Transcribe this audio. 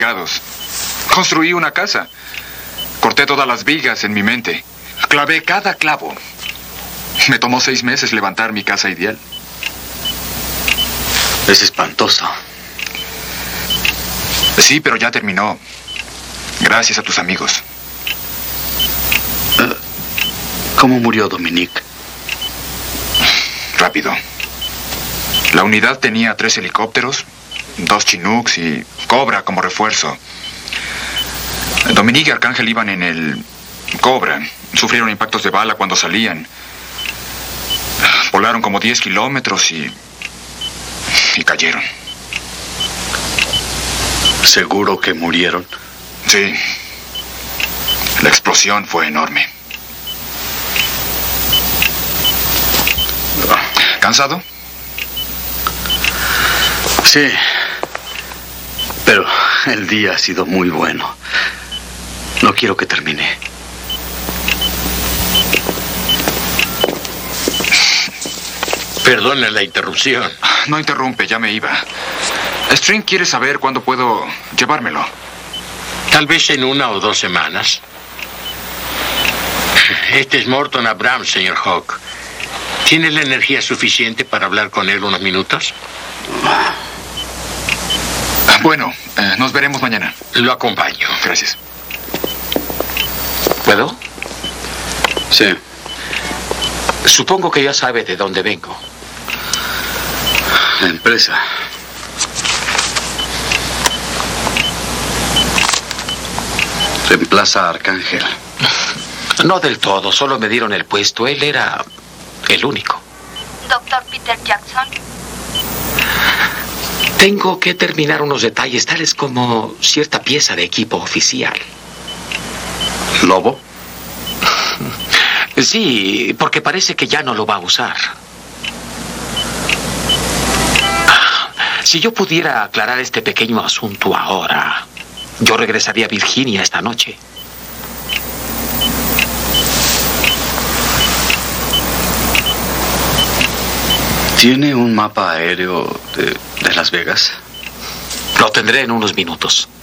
pecados. Construí una casa. Corté todas las vigas en mi mente. Clavé cada clavo. Me tomó 6 meses levantar mi casa ideal. Es espantoso. Sí, pero ya terminó. Gracias a tus amigos. ¿Cómo murió Dominique? Rápido. La unidad tenía 3 helicópteros, 2 Chinooks y Cobra como refuerzo. Dominique y Arcángel iban en el Cobra. Sufrieron impactos de bala cuando salían. Volaron como 10 kilómetros y cayeron. ¿Seguro que murieron? Sí. La explosión fue enorme. ¿Cansado? Sí. Pero el día ha sido muy bueno. No quiero que termine. Perdone la interrupción. No interrumpe, ya me iba. String quiere saber cuándo puedo llevármelo. Tal vez en 1 o 2 semanas. Este es Morton Abrams, señor Hawk. ¿Tiene la energía suficiente para hablar con él unos minutos? Bueno, nos veremos mañana. Lo acompaño. Gracias. ¿Puedo? Sí. Supongo que ya sabe de dónde vengo. La empresa. Reemplaza a Arcángel. No del todo, solo me dieron el puesto. Él era el único. Doctor Peter Jackson. Tengo que terminar unos detalles, tales como cierta pieza de equipo oficial. ¿Lobo? Sí, porque parece que ya no lo va a usar. Si yo pudiera aclarar este pequeño asunto ahora, yo regresaría a Virginia esta noche. ¿Tiene un mapa aéreo de Las Vegas? Lo tendré en unos minutos.